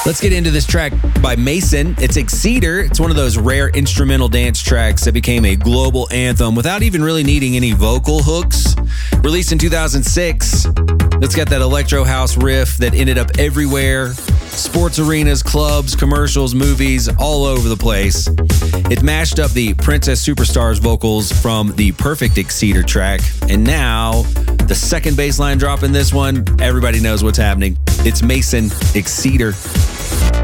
Let's get into this track by Mason. It's Exceeder. It's one of those rare instrumental dance tracks that became a global anthem without even really needing any vocal hooks. Released in 2006, it's got that electro house riff that ended up everywhere. Sports arenas, clubs, commercials, movies, all over the place. It mashed up the Princess Superstar's vocals from the Perfect Exceeder track. And now, the second bass line drop in this one, everybody knows what's happening. It's Mason, Exceeder.